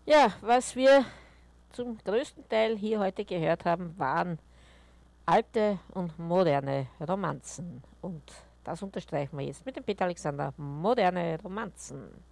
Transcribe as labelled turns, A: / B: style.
A: Ja, was wir zum größten Teil hier heute gehört haben, waren alte und moderne Romanzen. Und das unterstreichen wir jetzt mit dem Peter Alexander. Moderne Romanzen.